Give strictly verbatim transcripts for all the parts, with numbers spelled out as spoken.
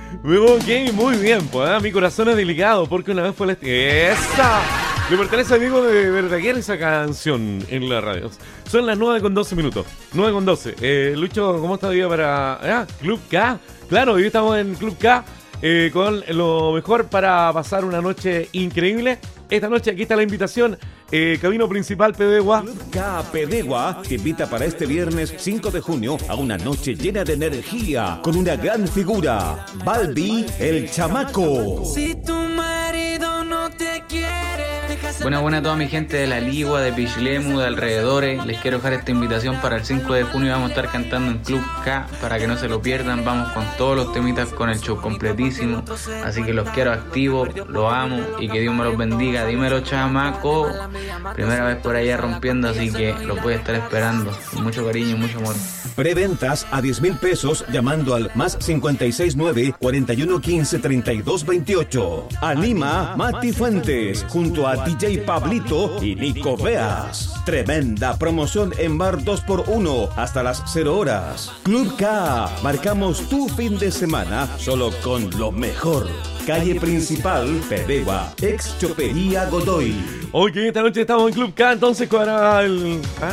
Ok, muy bien, pues, ¿eh? Mi corazón es delicado porque una vez fue la... ¡Esa! Le pertenece a Diego de Verdaguer esa canción en la radio. Son las nueve con doce minutos. nueve con doce. Eh, Lucho, ¿cómo está el día para... Ah, Club K? Claro, hoy estamos en Club K eh, con lo mejor para pasar una noche increíble. Esta noche aquí está la invitación. Eh, Camino Principal Pedegua. Club K Pedegua te invita para este viernes cinco de junio a una noche llena de energía con una gran figura, Balbi el Chamaco. Si tu marido no te quiere. Buena, buena a toda mi gente de La Ligua, de Pichilemu, de alrededores. Les quiero dejar esta invitación para el cinco de junio. Vamos a estar cantando en Club K para que no se lo pierdan. Vamos con todos los temitas, con el show completísimo. Así que los quiero activos, los amo y que Dios me los bendiga. Dímelo, chamaco. Primera vez por allá rompiendo, así que los voy a estar esperando. Con mucho cariño y mucho amor. Preventas a diez mil pesos llamando al más cincuenta y seis nueve, cuarenta y uno quince, treinta y dos veintiocho. Anima Mati Fuentes junto a D J Pablito y Nico Veas. Tremenda promoción en bar dos por uno hasta las cero horas. Club K, marcamos tu fin de semana solo con lo mejor. Calle Principal, Pedegua, ex Chopería Godoy. Ok, esta noche estamos en Club K, entonces para el... ¿Ah?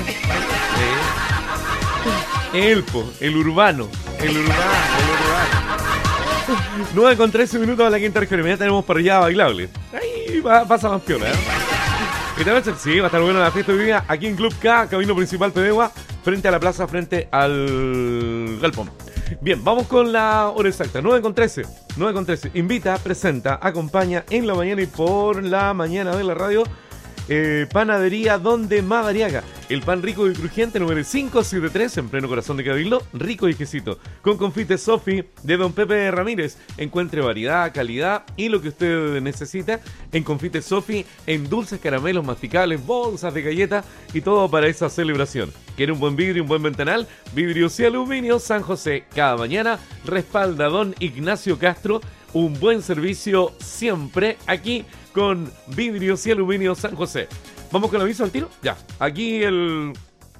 El, po, el urbano, el urbano, el urbano. nueve con trece minutos a la quinta región. Ya tenemos parrillada bailable. Ahí va, pasa más piola, ¿eh? Esta noche sí, va a estar buena la fiesta hoy día aquí en Club K, Camino Principal Pedegua, frente a la plaza, frente al galpón. Bien, vamos con la hora exacta, nueve con trece. nueve con trece. Invita, presenta, acompaña en la mañana y por la mañana de la radio. Eh, Panadería Donde Madariaga. El pan rico y crujiente número cinco siete tres en pleno corazón de Cabildo, rico y exquisito. Con confite Sofi de Don Pepe Ramírez. Encuentre variedad, calidad y lo que usted necesita en confite Sofi, en dulces, caramelos, masticables, bolsas de galletas y todo para esa celebración. ¿Quiere un buen vidrio y un buen ventanal? Vidrios y Aluminio San José. Cada mañana respalda Don Ignacio Castro. Un buen servicio siempre aquí con Vidrios y Aluminio San José. ¿Vamos con el aviso al tiro? Ya. Aquí el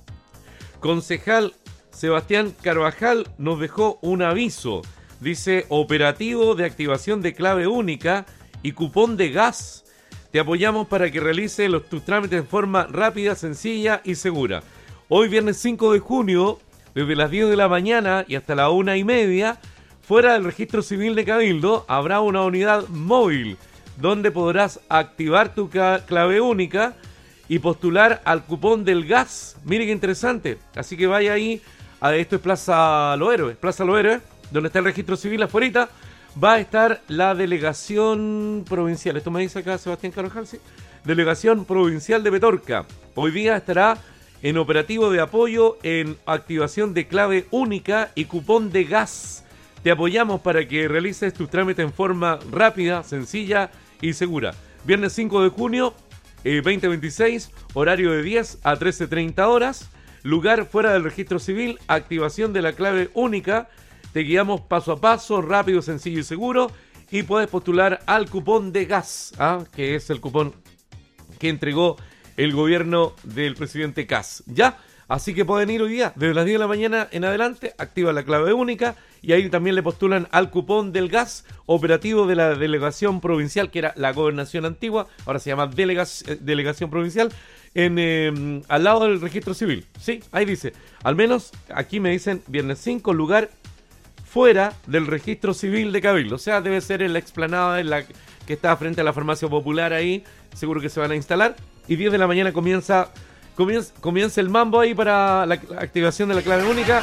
concejal Sebastián Carvajal nos dejó un aviso. Dice, operativo de activación de clave única y cupón de gas. Te apoyamos para que realice los, tus trámites de forma rápida, sencilla y segura. Hoy viernes cinco de junio, desde las diez de la mañana y hasta la una y media, fuera del registro civil de Cabildo, habrá una unidad móvil donde podrás activar tu clave única y postular al cupón del gas. Mire qué interesante. Así que vaya ahí, a, esto es Plaza Los Héroes, Plaza Los Héroes, donde está el registro civil afuera. Va a estar la delegación provincial. Esto me dice acá Sebastián Carvajal, ¿sí? Delegación provincial de Petorca. Hoy día estará en operativo de apoyo en activación de clave única y cupón de gas. Te apoyamos para que realices tus trámites en forma rápida, sencilla y segura. Viernes cinco de junio, eh, veinte veintiséis, horario de diez a trece treinta horas. Lugar fuera del registro civil, activación de la clave única. Te guiamos paso a paso, rápido, sencillo y seguro. Y puedes postular al cupón de gas, ¿ah? Que es el cupón que entregó el gobierno del presidente Kast. ¿Ya? Así que pueden ir hoy día, desde las diez de la mañana en adelante, activa la clave única y ahí también le postulan al cupón del gas operativo de la delegación provincial, que era la gobernación antigua, ahora se llama delegas, eh, delegación provincial, en eh, al lado del registro civil. Sí, ahí dice, al menos aquí me dicen viernes cinco, lugar fuera del registro civil de Cabildo. O sea, debe ser en la explanada en la que está frente a la farmacia popular ahí, seguro que se van a instalar. Y diez de la mañana comienza... Comienza, comienza el mambo ahí para la, la activación de la clave única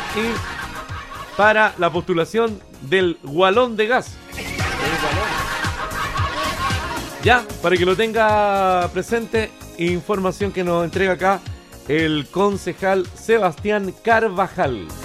y para la postulación del gualón de gas. Ya, para que lo tenga presente, información que nos entrega acá el concejal Sebastián Carvajal.